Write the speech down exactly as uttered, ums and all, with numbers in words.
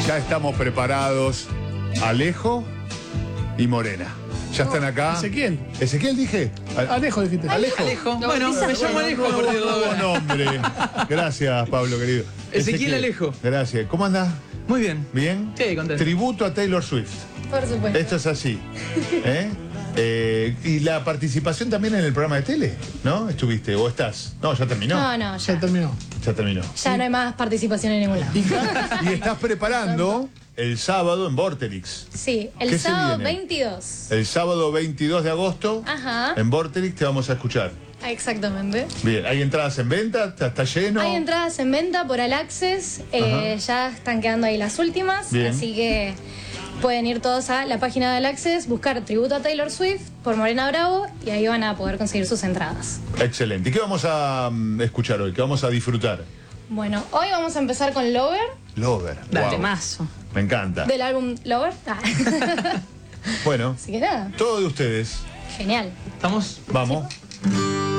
ya estamos preparados. Alejo y Morena. Ya están acá. Ezequiel. ¿Ezequiel dije? Alejo dijiste. Alejo. Alejo. Bueno, me llamo Alejo. a partir de Nuevo ahora. nombre. Gracias, Pablo, querido. Ezequiel Alejo. Gracias. ¿Cómo andás? Muy bien. ¿Bien? Sí, contento. Tributo a Taylor Swift. Por supuesto. Esto es así. ¿Eh? Eh, y la participación también en el programa de tele, ¿no? ¿Estuviste? ¿O estás? No, ya terminó. No, no, Ya ya. terminó. Ya terminó. Ya no hay más participación en ningún lado. Y estás preparando el sábado en Vorterix. Sí, ¿Qué el se sábado viene? veintidós. El sábado veintidós de agosto Ajá. en Vorterix te vamos a escuchar. Exactamente. Bien, ¿hay entradas en venta? ¿Está, está lleno? Hay entradas en venta por All Access. eh, ya están quedando ahí las últimas. Bien. Así que pueden ir todos a la página de All Access, buscar Tributo a Taylor Swift por Morena Bravo y ahí van a poder conseguir sus entradas. Excelente. ¿Y qué vamos a mm, escuchar hoy? ¿Qué vamos a disfrutar? Bueno, hoy vamos a empezar con Lover, Lover. Dale, Wow. mazo. Me encanta. del álbum Lover. Ah. Bueno, Así que nada, todo de ustedes. genial. ¿Estamos? Vamos.